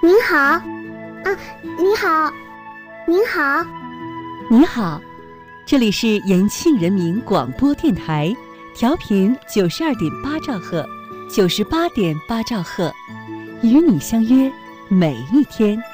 您好，啊，你好，您好， 你好，这里是延庆人民广播电台，调频92.8兆赫，98.8兆赫，与你相约每一天。